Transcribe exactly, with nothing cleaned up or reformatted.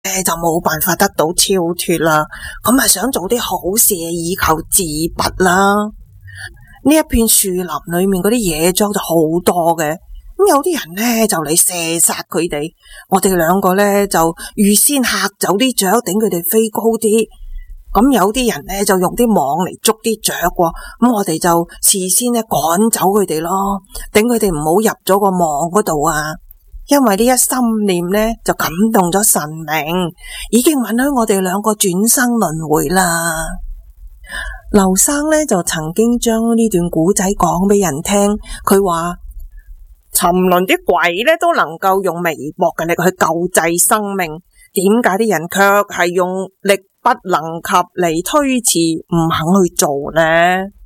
就冇辦法得到超脫啦，咁啊想做啲好事以求自拔啦。呢一片樹林裏面嗰啲野雀就好多嘅，咁有啲人呢就嚟射殺佢哋，我哋兩個呢就預先嚇走啲雀，等佢哋飛高啲。咁有啲人呢就用啲網嚟捉啲雀，咁我哋就事先呢趕走佢哋咯，等佢哋唔好入咗個網嗰度啊。因為呢一心念呢就感動咗神明，已經允許我哋兩個轉生輪迴啦。劉生呢就曾經將呢段古仔講俾人聽，佢話沉淪啲鬼呢都能夠用微薄嘅力去救濟生命，點解啲人卻係用力不能及嚟推辭，唔肯去做呢？